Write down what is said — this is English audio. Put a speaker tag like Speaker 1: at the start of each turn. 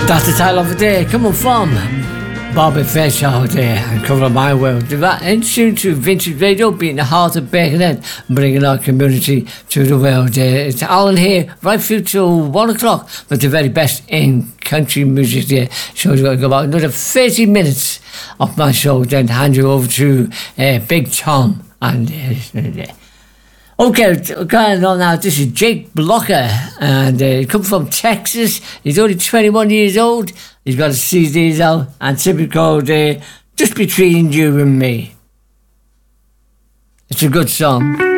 Speaker 1: That's the title of the day, coming from Bobby Fairchild there and Cover My World. In tune to Vintage Radio, being the heart of Birkenhead, bringing our community to the world. It's Alan here, right through till 1 o'clock, with the very best in country music there. So we're going to go about another 30 minutes of my show, then hand you over to Big Tom. And okay, going on now, this is Jake Blocker, and he comes from Texas. He's only 21 years old. He's got his CDs out, and simply called Just Between You and Me. It's a good song.